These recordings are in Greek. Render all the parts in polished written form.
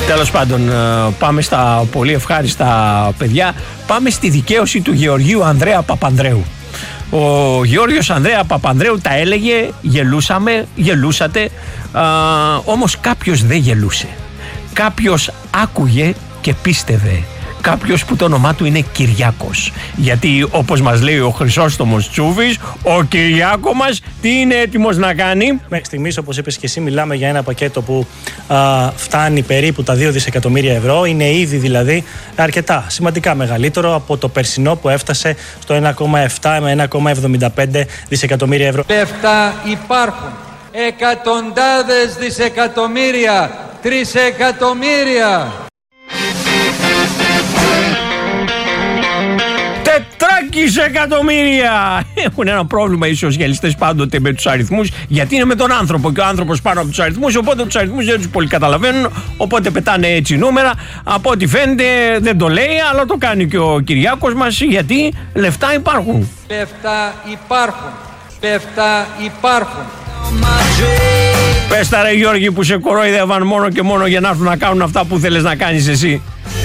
Τέλος πάντων, πάμε στα πολύ ευχάριστα παιδιά. Πάμε στη δικαίωση του Γεωργίου Ανδρέα Παπανδρέου. Ο Γεώργιος Ανδρέα Παπανδρέου τα έλεγε, γελούσατε, όμως κάποιος δεν γελούσε. Κάποιος άκουγε και πίστευε. Κάποιος που το όνομά του είναι Κυριάκος. Γιατί όπως μας λέει ο Χρυσόστομος Τσούβης, ο Κυριάκο μας τι είναι έτοιμος να κάνει? Μέχρι στιγμής, όπως είπες και εσύ, μιλάμε για ένα πακέτο που φτάνει περίπου τα 2 δισεκατομμύρια ευρώ. Είναι ήδη δηλαδή αρκετά σημαντικά μεγαλύτερο από το περσινό που έφτασε στο 1,7 με 1,75 δισεκατομμύρια ευρώ. Λεφτά υπάρχουν. Εκατοντάδες δισεκατομμύρια, τρισεκατομμύρια. Τετράκις εκατομμύρια! Έχουν ένα πρόβλημα οι σοσιαλιστές πάντοτε με τους αριθμούς, γιατί είναι με τον άνθρωπο και ο άνθρωπος πάνω από τους αριθμούς, οπότε τους αριθμούς δεν τους πολύ καταλαβαίνουν, οπότε πετάνε έτσι νούμερα. Από ό,τι φαίνεται δεν το λέει, αλλά το κάνει και ο Κυριάκος μας, γιατί λεφτά υπάρχουν. Λεφτά υπάρχουν. Λεφτά υπάρχουν. Πες τα ρε Γιώργη που σε κορόιδευαν μόνο και μόνο για να έρθουν να κάνουν αυτά που θέλεις να κάνεις εσύ.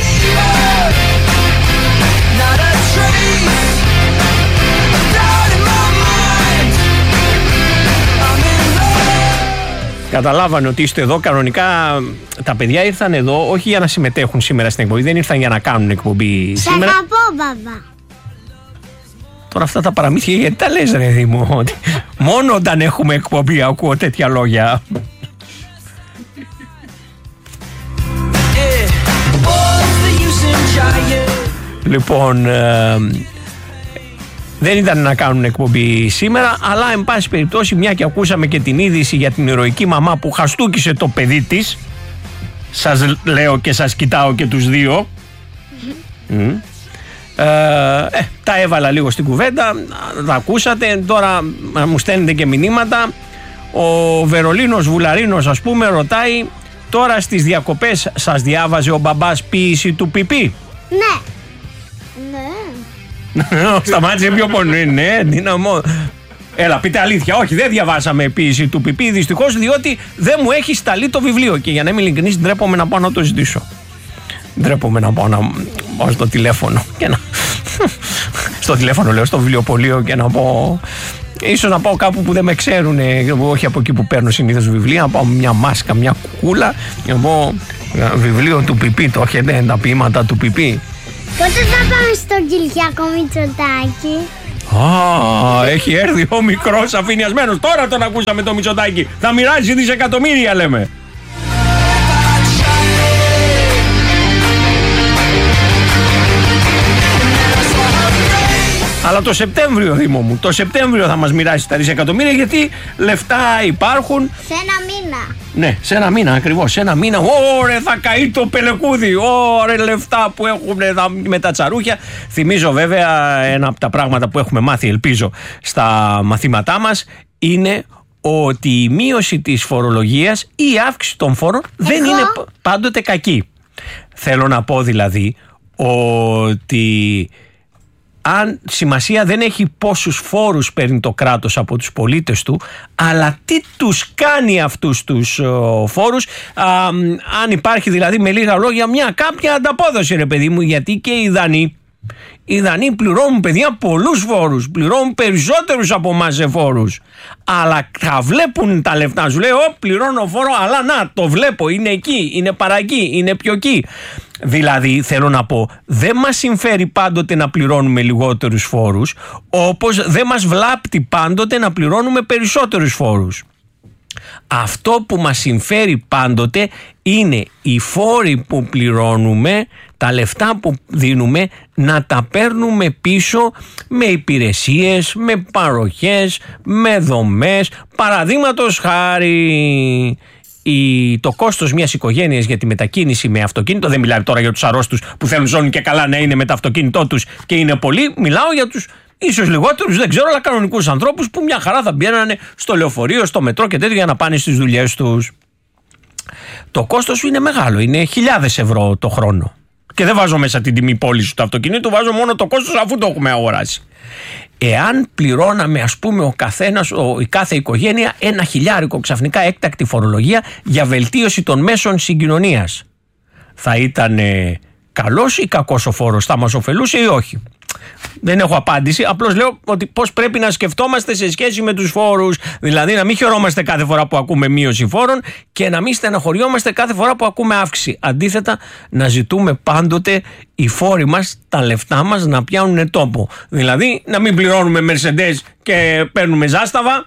Καταλάβανε ότι είστε εδώ. Κανονικά τα παιδιά ήρθαν εδώ όχι για να συμμετέχουν σήμερα στην εκπομπή, δεν ήρθαν για να κάνουν εκπομπή σήμερα. Σε αγαπώ, μπαμπά. Τώρα αυτά τα παραμύθια γιατί τα λες ρε Δήμο? Ότι μόνο όταν έχουμε εκπομπή ακούω τέτοια λόγια. Λοιπόν, δεν ήταν να κάνουν εκπομπή σήμερα, αλλά εν πάση περιπτώσει, μια και ακούσαμε και την είδηση για την ηρωική μαμά που χαστούκησε το παιδί της, σας λέω και σας κοιτάω και τους δύο, τα έβαλα λίγο στην κουβέντα, τα ακούσατε, τώρα μου στέλνετε και μηνύματα. Ο Βερολίνος Βουλαρίνος ας πούμε ρωτάει, τώρα στις διακοπές σας διάβαζε ο μπαμπάς ποίηση του Πιπί? Ναι. Σταμάτησε πιο πολύ. Ναι, δυναμό. Έλα, πείτε αλήθεια. Όχι, δεν διαβάσαμε ποίηση του Πιπί, δυστυχώς, διότι δεν μου έχει σταλεί το βιβλίο. Και για να είμαι ειλικρινής, ντρέπομαι να πάω να το ζητήσω. Ντρέπομαι να πάω στο τηλέφωνο και να. Στο τηλέφωνο, λέω, στο βιβλιοπωλείο και να πω. Ίσως να πάω κάπου που δεν με ξέρουν, όχι από εκεί που παίρνω συνήθως βιβλία, να πάω μια μάσκα, μια κουκούλα, να πω βιβλίο του Πιπί, το έχετε, τα ποίηματα του Πιπί. Πότε θα πάμε στον Κυριάκο Μητσοτάκη? Έχει έρθει ο μικρός αφηνιασμένος. Τώρα τον ακούσαμε το Μητσοτάκη. Θα μοιράζει δισεκατομμύρια λέμε. Αλλά το Σεπτέμβριο, Δήμο μου, το Σεπτέμβριο θα μας μοιράσει τα δισεκατομμύρια, γιατί λεφτά υπάρχουν. Σε ένα μήνα. Ναι, σε ένα μήνα ακριβώς. Σε ένα μήνα. Ωρε, θα καεί το πελεκούδι. Ωρε, λεφτά που έχουν με τα τσαρούχια. Θυμίζω βέβαια ένα από τα πράγματα που έχουμε μάθει, ελπίζω, στα μαθήματά μας, είναι ότι η μείωση της φορολογίας ή η αύξηση των φόρων δεν είναι πάντοτε κακή. Θέλω να πω δηλαδή ότι αν σημασία δεν έχει πόσους φόρους παίρνει το κράτος από τους πολίτες του, αλλά τι τους κάνει αυτούς τους φόρους, αν υπάρχει δηλαδή με λίγα λόγια μια κάποια ανταπόδοση ρε παιδί μου, γιατί και οι Δανείοι πληρώνουν παιδιά πολλούς φόρους, πληρώνουν περισσότερους από εμάς σε φόρους, αλλά θα βλέπουν τα λεφτά, σου λέει πληρώνω φόρο, αλλά να το βλέπω, είναι εκεί, είναι παρακεί, είναι πιο εκεί. Δηλαδή θέλω να πω, δεν μας συμφέρει πάντοτε να πληρώνουμε λιγότερους φόρους, όπως δεν μας βλάπτει πάντοτε να πληρώνουμε περισσότερους φόρους. Αυτό που μας συμφέρει πάντοτε είναι οι φόροι που πληρώνουμε, τα λεφτά που δίνουμε, να τα παίρνουμε πίσω με υπηρεσίες, με παροχές, με δομές. Παραδείγματος χάρη, το κόστος μιας οικογένειας για τη μετακίνηση με αυτοκίνητο, δεν μιλάω τώρα για τους αρρώστους που θέλουν ζώνη και καλά να είναι με το αυτοκίνητό τους και είναι πολλοί, μιλάω για τους ίσως λιγότερους, δεν ξέρω, αλλά κανονικούς ανθρώπους που μια χαρά θα μπαίνανε στο λεωφορείο, στο μετρό και τέτοιο για να πάνε στις δουλειές τους. Το κόστος είναι μεγάλο, είναι χιλιάδες ευρώ το χρόνο. Και δεν βάζω μέσα την τιμή πώληση του αυτοκινήτου, βάζω μόνο το κόστος αφού το έχουμε αγοράσει. Εάν πληρώναμε, ας πούμε, η κάθε οικογένεια 1.000 ξαφνικά έκτακτη φορολογία για βελτίωση των μέσων συγκοινωνίας, θα ήταν καλός ή κακός ο φόρος, θα μας ωφελούσε ή όχι? Δεν έχω απάντηση. Απλώς λέω ότι πώς πρέπει να σκεφτόμαστε σε σχέση με τους φόρους. Δηλαδή να μην χαιρόμαστε κάθε φορά που ακούμε μείωση φόρων και να μην στεναχωριόμαστε κάθε φορά που ακούμε αύξηση. Αντίθετα, να ζητούμε πάντοτε οι φόροι μας, τα λεφτά μας να πιάνουν τόπο. Δηλαδή να μην πληρώνουμε Mercedes και παίρνουμε ζάσταβα.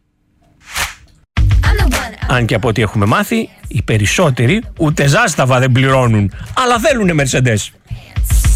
Αν και από ό,τι έχουμε μάθει, οι περισσότεροι ούτε ζάσταβα δεν πληρώνουν, αλλά θέλουν Mercedes.